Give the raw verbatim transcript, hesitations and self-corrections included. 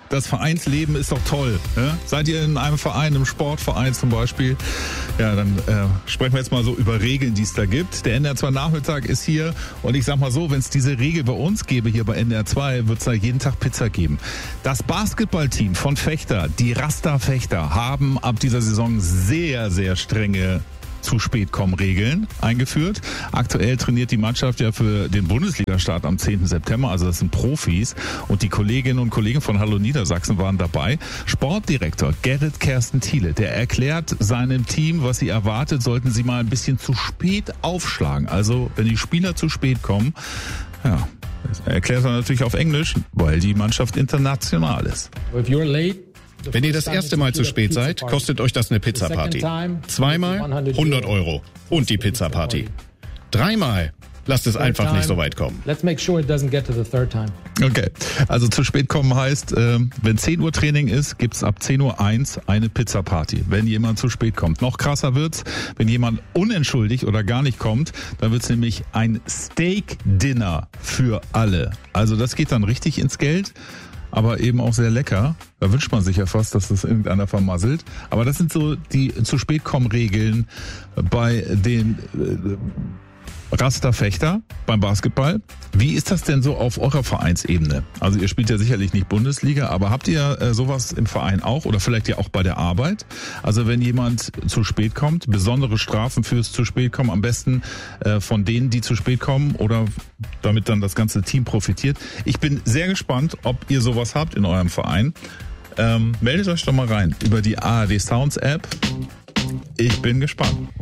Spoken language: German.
das Vereinsleben ist doch toll. Ne? Seid ihr in einem Verein, im Sportverein zum Beispiel? Ja, dann äh, sprechen wir jetzt mal so über Regeln, die es da gibt. Der N D R zwei Nachmittag ist hier und ich sag mal so, wenn es diese Regel bei uns gäbe, hier bei N D R zwei, wird es da jeden Tag Pizza geben. Das Basketballteam von Fechter, die Rasta-Fechter, haben ab dieser Saison sehr, sehr strenge zu spät kommen Regeln eingeführt. Aktuell trainiert die Mannschaft ja für den Bundesliga-Start am zehnten September, also das sind Profis und die Kolleginnen und Kollegen von Hallo Niedersachsen waren dabei. Sportdirektor Gerrit Kersten Thiele, der erklärt seinem Team, was sie erwartet, sollten sie mal ein bisschen zu spät aufschlagen. Also wenn die Spieler zu spät kommen, ja, das erklärt er natürlich auf Englisch, weil die Mannschaft international ist. If you're late, wenn ihr das erste Mal zu spät seid, kostet euch das eine Pizza-Party. Zweimal hundert Euro und die Pizza-Party. Dreimal lasst es einfach nicht so weit kommen. Okay, also zu spät kommen heißt, äh, wenn zehn Uhr Training ist, gibt's ab zehn Uhr eins eine Pizza-Party, wenn jemand zu spät kommt. Noch krasser wird's, wenn jemand unentschuldigt oder gar nicht kommt, dann wird's nämlich ein Steak-Dinner für alle. Also das geht dann richtig ins Geld. Aber eben auch sehr lecker. Da wünscht man sich ja fast, dass das irgendeiner vermasselt. Aber das sind so die zu spät kommen Regeln bei den äh, Rasta-Fechter beim Basketball. Wie ist das denn so auf eurer Vereinsebene? Also ihr spielt ja sicherlich nicht Bundesliga, aber habt ihr äh, sowas im Verein auch oder vielleicht ja auch bei der Arbeit? Also wenn jemand zu spät kommt, besondere Strafen fürs zu spät kommen, am besten äh, von denen, die zu spät kommen oder damit dann das ganze Team profitiert. Ich bin sehr gespannt, ob ihr sowas habt in eurem Verein. Ähm, meldet euch doch mal rein über die A R D Sounds App. Ich bin gespannt.